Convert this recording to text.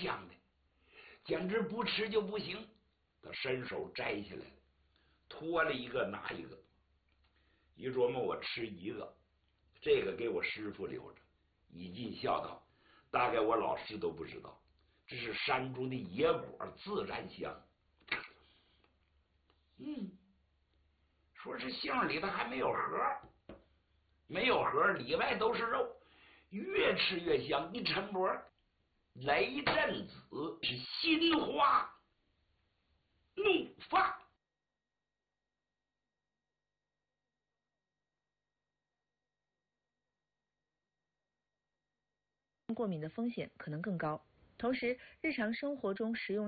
香的，简直不吃就不行。他伸手摘下来了，脱了一个拿一个，一琢磨我吃一个，这个给我师傅留着，以尽孝道。大概我老师都不知道，这是山中的野果，自然香。说是杏里头还没有核，没有核，里外都是肉，越吃越香。一陈伯，雷震子是心花怒放。 过敏的风险可能更高，同时日常生活中食用